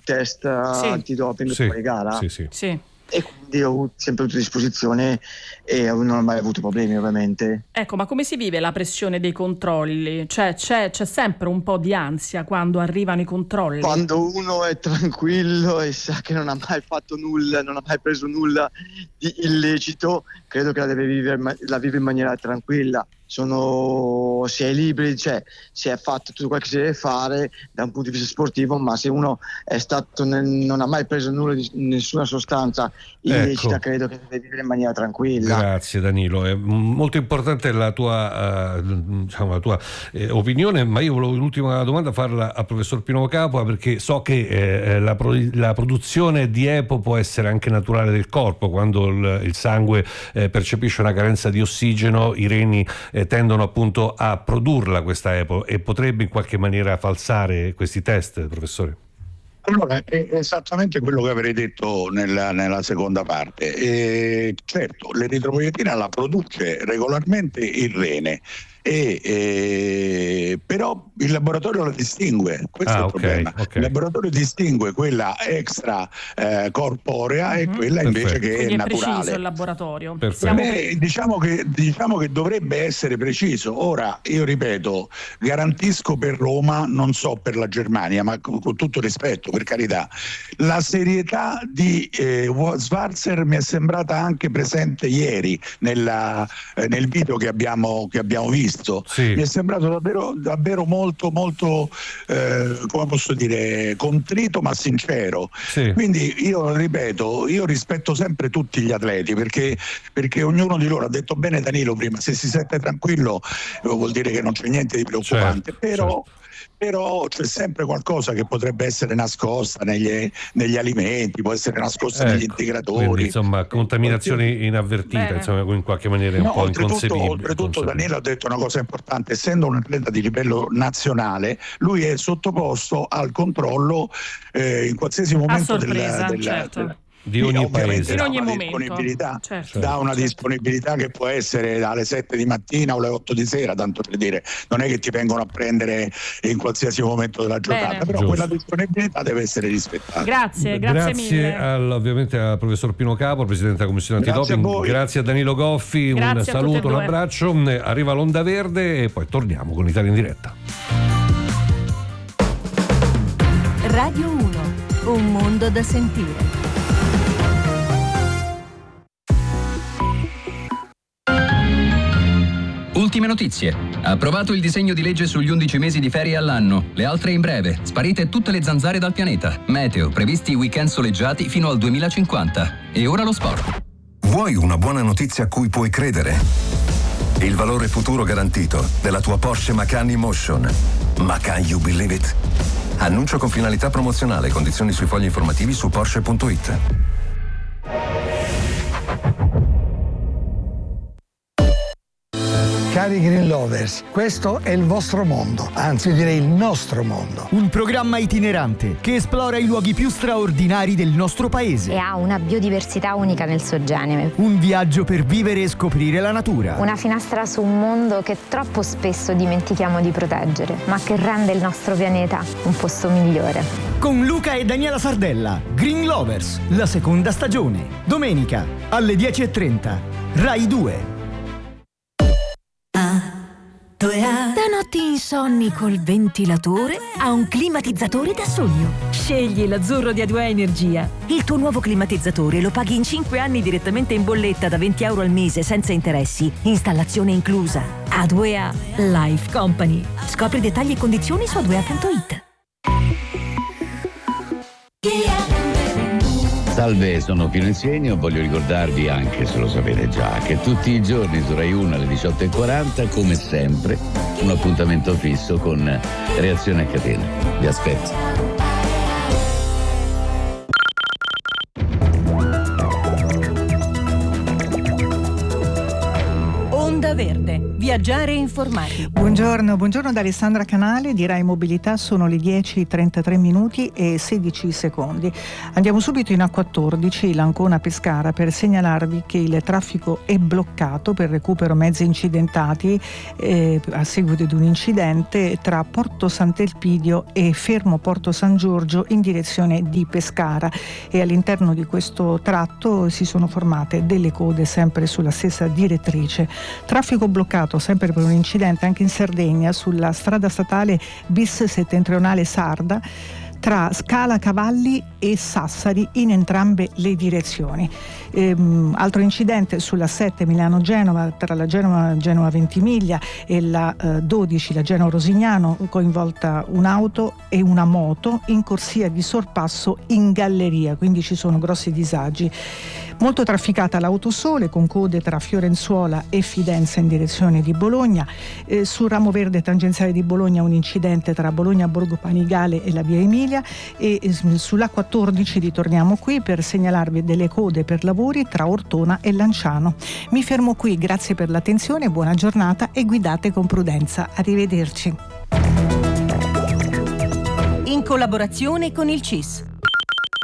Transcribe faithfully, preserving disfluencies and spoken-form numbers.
test Sì. antidoping Sì. fuori gara. Sì, sì. Sì. E quindi ho avuto- sempre avuto a disposizione e non ho mai avuto problemi, ovviamente. Ecco, ma come si vive la pressione dei controlli? Cioè c'è, c'è sempre un po' di ansia quando arrivano i controlli? Quando uno è tranquillo e sa che non ha mai fatto nulla, non ha mai preso nulla di illecito, credo che la deve vivere, ma- la vive in maniera tranquilla. Sono, si è liberi, cioè si è fatto tutto quello che si deve fare da un punto di vista sportivo, ma se uno è stato nel- non ha mai preso nulla di nessuna sostanza illecita, Ecco. credo che deve vivere in maniera tranquilla. Grazie Danilo, è molto importante la tua, eh, diciamo, la tua eh, opinione, ma io volevo l'ultima domanda farla al professor Pino Capua, perché so che eh, la, pro- la produzione di EPO può essere anche naturale del corpo. Quando il, il sangue eh, percepisce una carenza di ossigeno, i reni eh, tendono appunto a produrla questa EPO, e potrebbe in qualche maniera falsare questi test, professore? Allora, è esattamente quello che avrei detto nella, nella seconda parte. E, certo, l'eritropoietina la produce regolarmente il rene, e, e, però il laboratorio la distingue, questo Ah, è il ok, problema. ok. Il laboratorio distingue quella extra eh, corporea e Mhm. quella invece Perfetto. che Quindi è è preciso il naturale. laboratorio. Perfetto. Siamo Beh, diciamo che, diciamo che dovrebbe essere preciso. Ora, io ripeto, garantisco per Roma, non so per la Germania, ma con, con tutto rispetto, per carità, la serietà di eh, Schwarzer mi è sembrata anche presente ieri nella, eh, nel video che abbiamo, che abbiamo visto. Sì. Mi è sembrato davvero, davvero molto, molto, eh, come posso dire, contrito ma sincero. Sì. Quindi io ripeto, io rispetto sempre tutti gli atleti, perché, perché ognuno di loro, ha detto bene Danilo prima, se si sente tranquillo eh, vuol dire che non c'è niente di preoccupante, Certo, però, certo. però c'è sempre qualcosa che potrebbe essere nascosta negli, negli alimenti, può essere nascosta negli Ecco, integratori. quindi insomma contaminazioni inavvertite, Bene. insomma, in qualche maniera è un No, po' oltretutto, inconcepibile. oltretutto inconcepibile. Danilo ha detto una cosa importante: essendo un atleta di livello nazionale, lui è sottoposto al controllo eh, in qualsiasi momento sorpresa, del, del, certo. del- Di sì, ogni ovviamente paese. In da ogni una momento. disponibilità, Certo. da una Certo. disponibilità che può essere dalle sette di mattina o alle otto di sera, tanto per dire, non è che ti vengono a prendere in qualsiasi momento della giornata, Bene. però Giusto. quella disponibilità deve essere rispettata. Grazie, grazie, mille. al, ovviamente al professor Pino Capua, presidente della commissione Grazie a antidoping, voi. grazie a Danilo Goffi, Grazie a un tutti e saluto, un due. abbraccio, arriva l'Onda Verde e poi torniamo con Italia in diretta. Radio uno, un mondo da sentire. Ultime notizie. Approvato il disegno di legge sugli undici mesi di ferie all'anno. Le altre in breve. Sparite tutte le zanzare dal pianeta. Meteo. Previsti weekend soleggiati fino al duemilacinquanta. E ora lo sport. Vuoi una buona notizia a cui puoi credere? Il valore futuro garantito della tua Porsche Macan Emotion. Ma can you believe it? Annuncio con finalità promozionale. Condizioni sui fogli informativi su Porsche punto it. Cari Green Lovers, questo è il vostro mondo, anzi io direi il nostro mondo. Un programma itinerante che esplora i luoghi più straordinari del nostro paese. E ha una biodiversità unica nel suo genere. Un viaggio per vivere e scoprire la natura. Una finestra su un mondo che troppo spesso dimentichiamo di proteggere, ma che rende il nostro pianeta un posto migliore. Con Luca e Daniela Sardella, Green Lovers, la seconda stagione. Domenica alle dieci e trenta, Rai due. Da notti insonni col ventilatore a un climatizzatore da sogno. Scegli l'Azzurro di A due A Energia. Il tuo nuovo climatizzatore lo paghi in cinque anni direttamente in bolletta da venti euro al mese senza interessi. Installazione inclusa. A due A Life Company. Scopri dettagli e condizioni su a due a punto it. Salve, sono Pino Insegno. Voglio ricordarvi, anche se lo sapete già, che tutti i giorni su Rai uno alle diciotto e quaranta, come sempre, un appuntamento fisso con Reazione a catena. Vi aspetto. Onda Verde. Viaggiare informati. Buongiorno, buongiorno da Alessandra Canale di Rai Mobilità, sono le dieci e trentatré minuti e sedici secondi. Andiamo subito in A quattordici, l'Ancona Pescara, per segnalarvi che il traffico è bloccato per recupero mezzi incidentati eh, a seguito di un incidente tra Porto Sant'Elpidio e Fermo Porto San Giorgio in direzione di Pescara, e all'interno di questo tratto si sono formate delle code sempre sulla stessa direttrice. Traffico bloccato sempre per un incidente anche in Sardegna sulla strada statale bis settentrionale sarda tra Scala Cavalli e Sassari in entrambe le direzioni. Ehm, altro incidente sulla sette Milano-Genova tra la Genova Genova Ventimiglia e la eh, dodici la Genova Rosignano, coinvolta un'auto e una moto in corsia di sorpasso in galleria, quindi ci sono grossi disagi. Molto trafficata l'Autosole con code tra Fiorenzuola e Fidenza in direzione di Bologna. Eh, sul ramo verde tangenziale di Bologna un incidente tra Bologna Borgo Panigale e la via Emilia, e eh, sull'A quattordici ritorniamo qui per segnalarvi delle code per lavori tra Ortona e Lanciano. Mi fermo qui, grazie per l'attenzione, buona giornata e guidate con prudenza. Arrivederci. In collaborazione con il C I S.